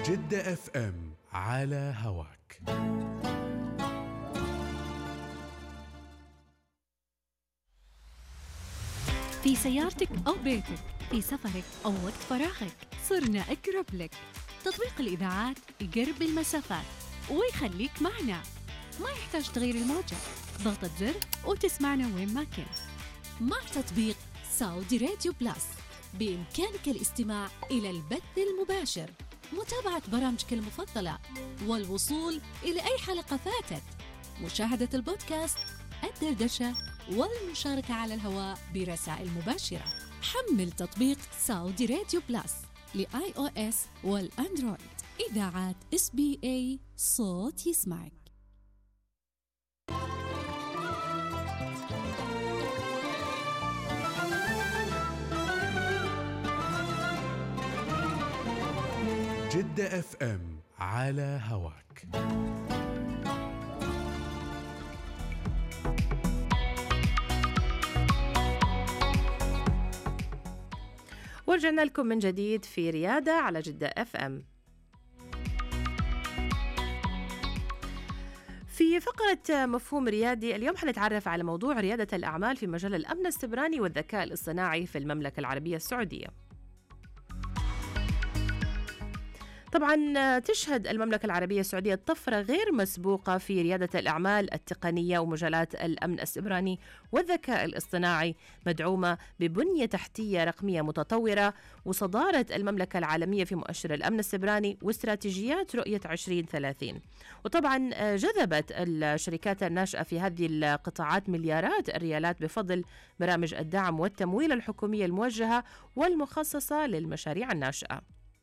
جدة اف ام على هواك. في سيارتك أو بيتك، في سفرك أو وقت فراغك، صرنا أقرب لك. تطبيق الإذاعات يقرب المسافات ويخليك معنا، ما يحتاج تغير الموجة، ضغطة زر وتسمعنا وين ما كنت. مع تطبيق سعودي راديو بلس بإمكانك الاستماع إلى البث المباشر، متابعة برامجك المفضلة، والوصول إلى أي حلقة فاتت، مشاهدة البودكاست، الدردشة، والمشاركة على الهواء برسائل مباشرة. حمل تطبيق سعودي راديو بلس لآي أو إس والأندرويد. إذاعات SBA، صوت يسمعك. جدة اف ام على هواك. ورجعنا لكم من جديد في ريادة على جدة اف ام. في فقرة مفهوم ريادي اليوم حنتعرف على موضوع ريادة الأعمال في مجال الأمن السيبراني والذكاء الاصطناعي في المملكة العربية السعودية. طبعا تشهد المملكة العربية السعودية طفرة غير مسبوقة في ريادة الأعمال التقنية ومجالات الأمن السيبراني والذكاء الاصطناعي، مدعومة ببنية تحتية رقمية متطورة وصدارة المملكة العالمية في مؤشر الأمن السيبراني واستراتيجيات رؤية 2030. وطبعا جذبت الشركات الناشئة في هذه القطاعات مليارات الريالات بفضل برامج الدعم والتمويل الحكومية الموجهة والمخصصة للمشاريع الناشئة.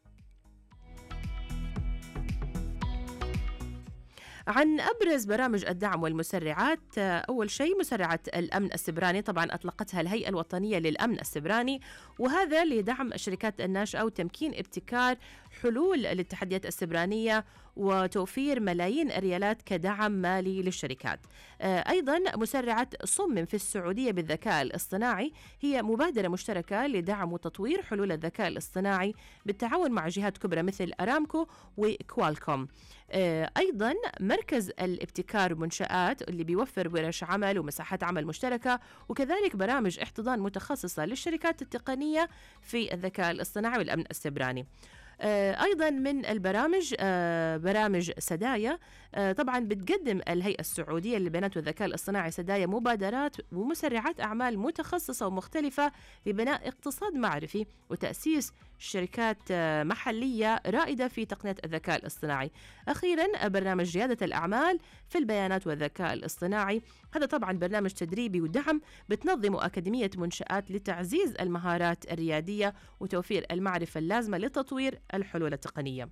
عن أبرز برامج الدعم والمسرعات، أول شيء مسرعة الأمن السيبراني، طبعا أطلقتها الهيئة الوطنية للأمن السيبراني، وهذا لدعم الشركات الناشئة وتمكين ابتكار حلول للتحديات السيبرانية وتوفير ملايين الريالات كدعم مالي للشركات. أيضا مسرعة صمم في السعودية بالذكاء الاصطناعي، هي مبادرة مشتركة لدعم وتطوير حلول الذكاء الاصطناعي بالتعاون مع جهات كبرى مثل أرامكو وكوالكوم. أيضا مركز الابتكار والمنشآت اللي بيوفر ورش عمل ومساحات عمل مشتركة، وكذلك برامج احتضان متخصصة للشركات التقنية في الذكاء الاصطناعي والأمن السيبراني. أيضا من البرامج برامج سدايا، طبعا بتقدم الهيئة السعودية للبيانات والذكاء الاصطناعي سدايا مبادرات ومسرعات أعمال متخصصة ومختلفة لبناء اقتصاد معرفي وتأسيس شركات محلية رائدة في تقنية الذكاء الاصطناعي. أخيرا برنامج ريادة الأعمال في البيانات والذكاء الاصطناعي، هذا طبعا برنامج تدريبي ودعم بتنظمه أكاديمية منشآت لتعزيز المهارات الريادية وتوفير المعرفة اللازمة لتطوير الحلول التقنية.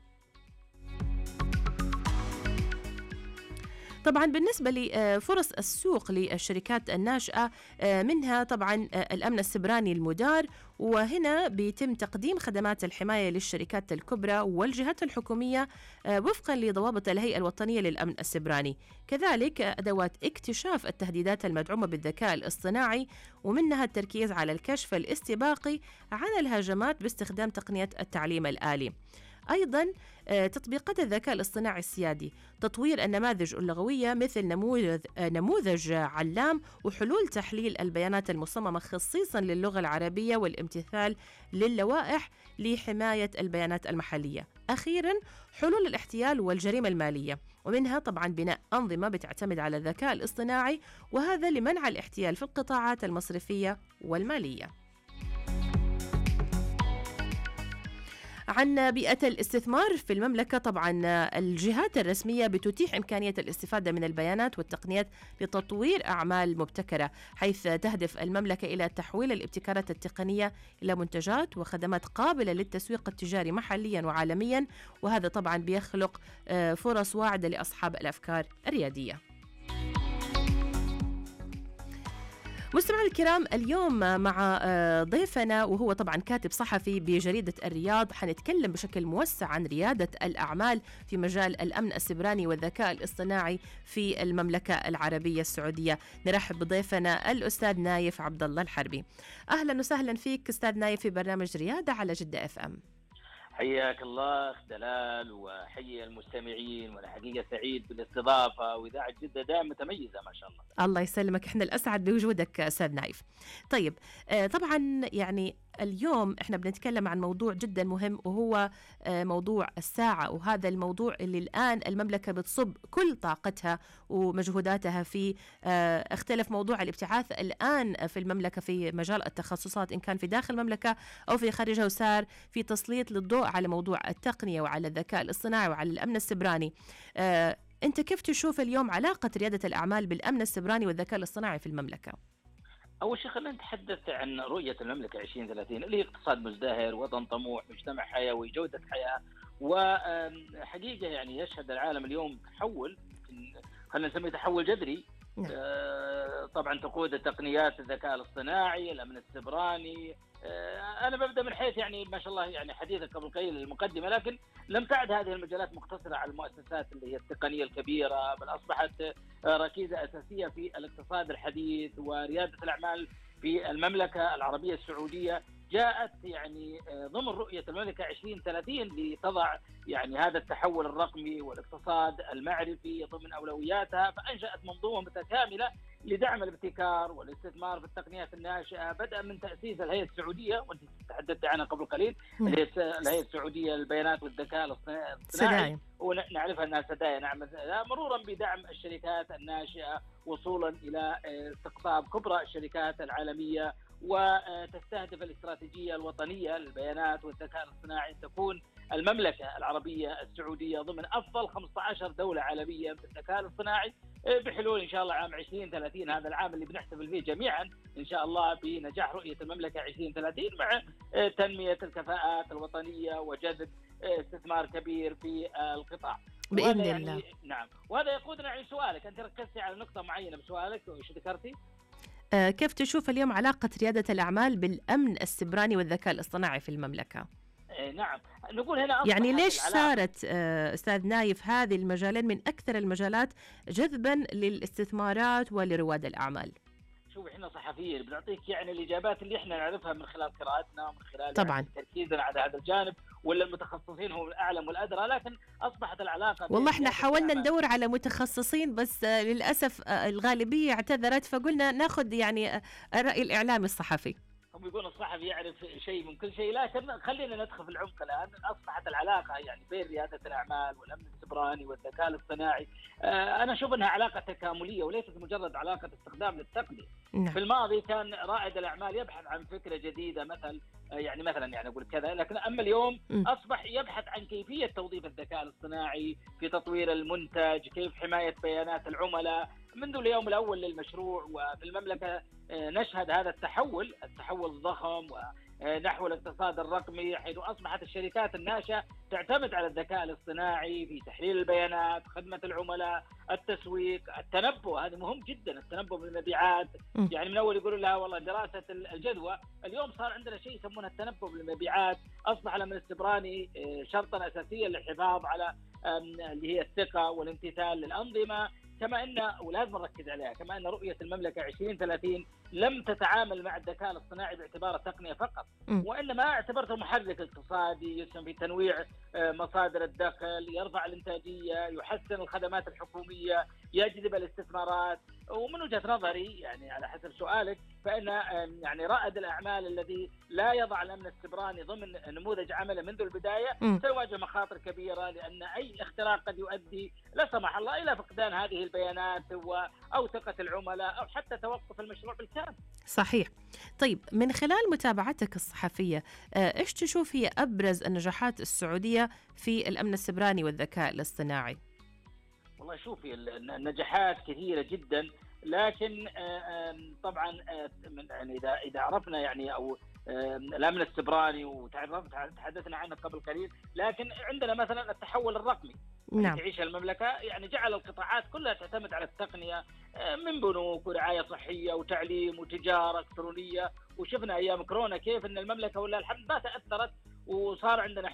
طبعا بالنسبة لفرص السوق للشركات الناشئة، منها طبعا الأمن السيبراني المدار، وهنا بيتم تقديم خدمات الحماية للشركات الكبرى والجهات الحكومية وفقا لضوابط الهيئة الوطنية للأمن السيبراني، كذلك أدوات اكتشاف التهديدات المدعومة بالذكاء الاصطناعي، ومنها التركيز على الكشف الاستباقي عن الهجمات باستخدام تقنية التعليم الآلي. أيضا تطبيقات الذكاء الاصطناعي السيادي، تطوير النماذج اللغوية مثل نموذج علام، وحلول تحليل البيانات المصممة خصيصا للغة العربية والامتثال للوائح لحماية البيانات المحلية. أخيرا حلول الاحتيال والجريمة المالية، ومنها طبعا بناء أنظمة بتعتمد على الذكاء الاصطناعي، وهذا لمنع الاحتيال في القطاعات المصرفية والمالية. عن بيئة الاستثمار في المملكة، طبعا الجهات الرسمية بتتيح إمكانية الاستفادة من البيانات والتقنيات لتطوير أعمال مبتكرة، حيث تهدف المملكة إلى تحويل الابتكارات التقنية إلى منتجات وخدمات قابلة للتسويق التجاري محليا وعالميا، وهذا طبعا بيخلق فرص واعدة لأصحاب الأفكار الريادية. مستمعينا الكرام، اليوم مع ضيفنا وهو طبعا كاتب صحفي بجريدة الرياض، حنتكلم بشكل موسع عن ريادة الأعمال في مجال الأمن السيبراني والذكاء الاصطناعي في المملكة العربية السعودية. نرحب بضيفنا الأستاذ نايف عبد الله الحربي. أهلا وسهلا فيك أستاذ نايف في برنامج ريادة على جدة FM. حياك الله أخ دلال، وحيا المستمعين، وأنا حقيقة سعيد بالاستضافة، وإذاعة جدة دائما متميزة ما شاء الله. الله يسلمك، احنا الأسعد بوجودك أستاذ نايف. طيب طبعا يعني اليوم احنا بنتكلم عن موضوع جدا مهم، وهو موضوع الساعة، وهذا الموضوع اللي الآن المملكة بتصب كل طاقتها ومجهوداتها فيه. اختلف موضوع الابتعاث الآن في المملكة في مجال التخصصات، إن كان في داخل المملكة أو في خارجها، وصار في تسليط للضوء على موضوع التقنية وعلى الذكاء الاصطناعي وعلى الأمن السبراني. أنت كيف تشوف اليوم علاقة ريادة الأعمال بالأمن السبراني والذكاء الاصطناعي في المملكة؟ أول شيء خلينا نتحدث عن رؤية المملكة 2030 اللي هي اقتصاد مزدهر، وطن طموح، مجتمع حيوي، جودة حياة. وحقيقة يعني يشهد العالم اليوم تحول، خلينا نسميه تحول جذري. طبعا تقود تقنيات الذكاء الاصطناعي، الأمن السبراني. أنا ببدأ من حيث يعني ما شاء الله يعني حديثك قبل قليل المقدمة، لكن لم تعد هذه المجالات مقتصرة على المؤسسات اللي هي التقنية الكبيرة، بل أصبحت ركيزة أساسية في الاقتصاد الحديث وريادة الأعمال في المملكة العربية السعودية. جاءت يعني ضمن رؤية المملكة 2030 لتضع يعني هذا التحول الرقمي والاقتصاد المعرفي ضمن أولوياتها، فأنشأت منظومة متكاملة لدعم الابتكار والاستثمار في التقنيات الناشئة، بدءا من تأسيس الهيئة السعودية وانت تحدثت عنها قبل قليل، الهيئة السعودية للبيانات والذكاء الاصطناعي، ونعرفها انها سدايا، نعم، مرورا بدعم الشركات الناشئة وصولا الى استقطاب كبرى الشركات العالمية. وتستهدف الاستراتيجية الوطنية للبيانات والذكاء الاصطناعي تكون المملكة العربية السعودية ضمن أفضل 15 دولة عالمية بالذكاء الاصطناعي بحلول إن شاء الله عام 2030، هذا العام اللي بنحتفل فيه جميعا إن شاء الله بنجاح رؤية المملكة 2030 مع تنمية الكفاءات الوطنية وجذب استثمار كبير في القطاع بإذن يعني الله. نعم، وهذا يقودنا على سؤالك، أنت ركزتي على نقطة معينة بسؤالك وإيش ذكرتي؟ كيف تشوف اليوم علاقة ريادة الأعمال بالأمن السبراني والذكاء الاصطناعي في المملكة؟ نعم، نقول هنا يعني ليش صارت أستاذ نايف هذه المجالين من أكثر المجالات جذبا للاستثمارات ولرواد الأعمال؟ شوف احنا صحفيين بنعطيك يعني الاجابات اللي احنا نعرفها من خلال قراءتنا ومن خلال طبعا يعني تركيزنا على هذا الجانب، ولا المتخصصين هم الاعلم والادرى، لكن اصبحت العلاقه والله احنا حاولنا ندور على متخصصين، بس للاسف الغالبيه اعتذرت، فقلنا ناخذ يعني الراي الاعلامي الصحفي. هم يقولون الصحفي يعرف شيء من كل شيء، لكن خلينا ندخل في العمق الان. اصبحت العلاقه يعني بين رياده الاعمال والامن السبراني والذكاء الاصطناعي انا اشوف انها علاقه تكامليه وليست مجرد علاقه استخدام للتقنيه. في الماضي كان رائد الاعمال يبحث عن فكره جديده، مثلا اقول كذا، لكن اما اليوم اصبح يبحث عن كيفيه توظيف الذكاء الاصطناعي في تطوير المنتج، كيف حمايه بيانات العملاء. منذ اليوم الاول للمشروع وفي المملكه نشهد هذا التحول الضخم ونحو الاقتصاد الرقمي، حيث اصبحت الشركات الناشئه تعتمد على الذكاء الاصطناعي في تحليل البيانات، خدمه العملاء، التسويق، التنبؤ. هذا مهم جدا، التنبؤ بالمبيعات. يعني من اول يقولوا لها والله دراسه الجدوى، اليوم صار عندنا شيء يسمونه التنبؤ بالمبيعات. اصبح الامن السبراني شرطا اساسيا للحفاظ على اللي هي الثقه والامتثال للانظمه. كما ان ولازم نركز عليها، كما ان رؤيه المملكه 2030 لم تتعامل مع الذكاء الاصطناعي باعتباره تقنيه فقط، وانما اعتبرته محرك اقتصادي يسهم في تنويع مصادر الدخل، يرفع الانتاجيه، يحسن الخدمات الحكوميه، يجذب الاستثمارات. ومن وجهه نظري يعني على حسب سؤالك، فان يعني رائد الاعمال الذي لا يضع الامن السبراني ضمن نموذج عمله منذ البدايه سيواجه مخاطر كبيره، لان اي اختراق قد يؤدي لا سمح الله الى فقدان هذه البيانات او ثقه العملاء او حتى توقف المشروع بالكامل. صحيح. طيب من خلال متابعتك الصحفيه، ايش تشوف هي ابرز النجاحات السعوديه في الامن السبراني والذكاء الاصطناعي؟ والله شوفي النجاحات كثيره جدا، لكن طبعا يعني اذا عرفنا يعني او الامن السبراني وتحدثنا عنه قبل قليل، لكن عندنا مثلا التحول الرقمي نعم. تعيش المملكه، يعني جعل القطاعات كلها تعتمد على التقنيه، من بنوك ورعايه صحيه وتعليم وتجاره الكترونيه. وشفنا ايام كورونا كيف ان المملكه ولله الحمد ما تاثرت، وصار عندنا